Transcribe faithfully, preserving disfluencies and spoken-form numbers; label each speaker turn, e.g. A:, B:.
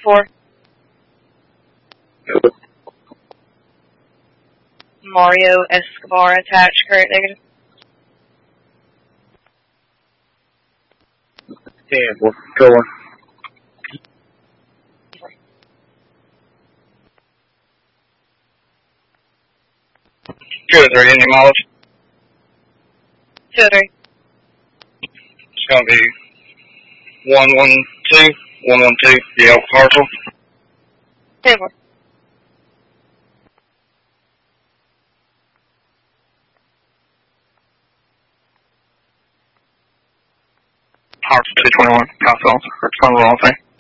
A: Four. Mario Escobar attached, current negative.
B: ten four, going.
C: two oh three, any mileage?
A: two oh three.
C: It's going to be one one two, one one two, the Elk Parcel.
A: ten four.
C: Parcel two twenty-one, Castle, it's on the wrong thing.